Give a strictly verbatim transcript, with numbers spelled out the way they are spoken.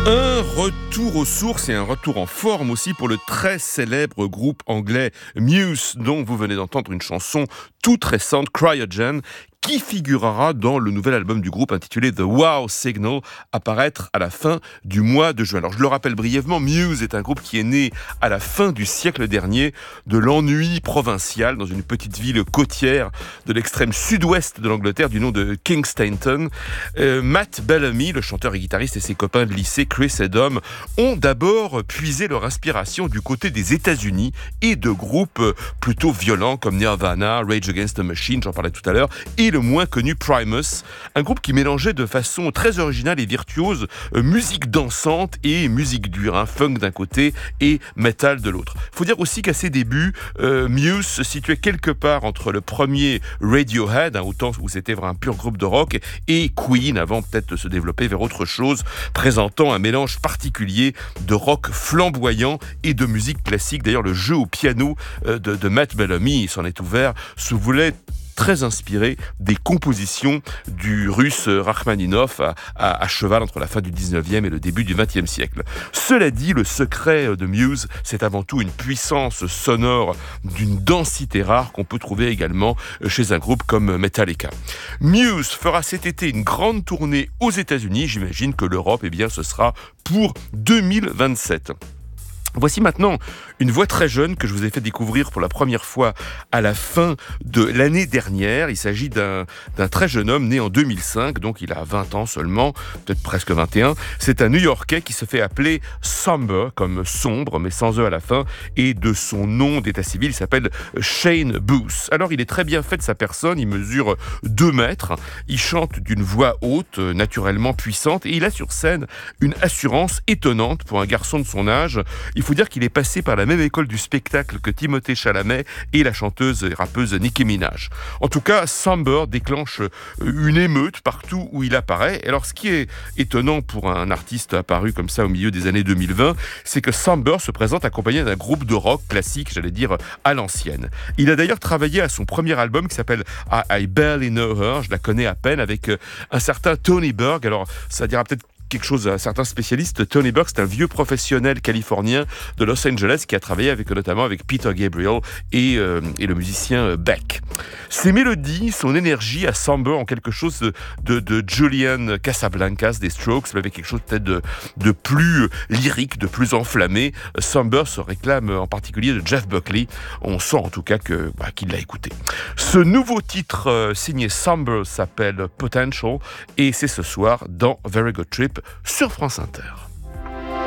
Un retour aux sources et un retour en forme aussi pour le très célèbre groupe anglais Muse, dont vous venez d'entendre une chanson toute récente, Cryogen, qui figurera dans le nouvel album du groupe intitulé The Wow Signal, à paraître à la fin du mois de juin. Alors je le rappelle brièvement, Muse est un groupe qui est né à la fin du siècle dernier de l'ennui provincial dans une petite ville côtière de l'extrême sud-ouest de l'Angleterre du nom de Kingstainton. Euh, Matt Bellamy, le chanteur et guitariste, et ses copains de lycée Chris et Dom ont d'abord puisé leur inspiration du côté des États-Unis et de groupes plutôt violents comme Nirvana, Rage Against the Machine, j'en parlais tout à l'heure, et le moins connu Primus, un groupe qui mélangeait de façon très originale et virtuose euh, musique dansante et musique dure, hein, funk d'un côté et metal de l'autre. Il faut dire aussi qu'à ses débuts, euh, Muse se situait quelque part entre le premier Radiohead, hein, autant où c'était un pur groupe de rock, et Queen, avant peut-être de se développer vers autre chose, présentant un mélange particulier de rock flamboyant et de musique classique. D'ailleurs, le jeu au piano euh, de, de Matt Bellamy, il s'en est ouvert, se voulait très inspiré des compositions du russe Rachmaninov à, à, à cheval entre la fin du dix-neuvième et le début du vingtième siècle. Cela dit, le secret de Muse, c'est avant tout une puissance sonore d'une densité rare qu'on peut trouver également chez un groupe comme Metallica. Muse fera cet été une grande tournée aux États-Unis. J'imagine que l'Europe, eh bien, ce sera pour deux mille vingt-sept. Voici maintenant une voix très jeune que je vous ai fait découvrir pour la première fois à la fin de l'année dernière. Il s'agit d'un, d'un très jeune homme né en deux mille cinq, donc il a vingt ans seulement, peut-être presque vingt et un. C'est un New-Yorkais qui se fait appeler Somber, comme sombre, mais sans E à la fin, et de son nom d'état civil, il s'appelle Shane Booth. Alors il est très bien fait de sa personne, il mesure deux mètres, il chante d'une voix haute, naturellement puissante, et il a sur scène une assurance étonnante pour un garçon de son âge. Il Il faut dire qu'il est passé par la même école du spectacle que Timothée Chalamet et la chanteuse et rappeuse Nicki Minaj. En tout cas, Somber déclenche une émeute partout où il apparaît. Alors, ce qui est étonnant pour un artiste apparu comme ça au milieu des années deux mille vingt, c'est que Somber se présente accompagné d'un groupe de rock classique, j'allais dire à l'ancienne. Il a d'ailleurs travaillé à son premier album qui s'appelle I, I Barely Know Her, je la connais à peine, avec un certain Tony Berg. Alors, ça dira peut-être quelque chose à certains spécialistes. Tony Berg, c'est un vieux professionnel californien de Los Angeles qui a travaillé avec, notamment avec Peter Gabriel et, euh, et le musicien Beck. Ses mélodies, son énergie à Somber ont quelque chose de, de, de Julian Casablancas des Strokes, mais avec quelque chose peut-être de, de plus lyrique, de plus enflammé. Somber se réclame en particulier de Jeff Buckley. On sent en tout cas que, bah, qu'il l'a écouté. Ce nouveau titre euh, signé Somber s'appelle Potential et c'est ce soir dans Very Good Trip sur France Inter.